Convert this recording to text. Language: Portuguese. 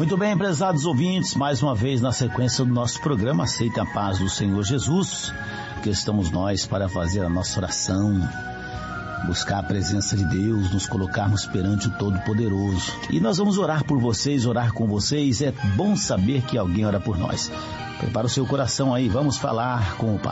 Muito bem, prezados ouvintes, mais uma vez na sequência do nosso programa Aceite a Paz do Senhor Jesus, que estamos nós para fazer a nossa oração, buscar a presença de Deus, nos colocarmos perante o Todo-Poderoso. E nós vamos orar por vocês, orar com vocês. É bom saber que alguém ora por nós. Prepara o seu coração aí, vamos falar com o Pai.